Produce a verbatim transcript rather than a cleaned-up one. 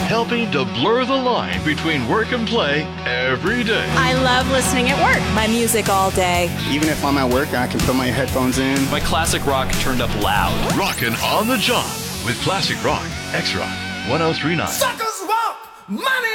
helping to blur the line between work and play every day. I love listening at work. My music all day. Even if I'm at work, I can put my headphones in. My classic rock turned up loud. Rockin' on the job with Classic Rock, X-Rock, one oh three point nine. Suckers walk, money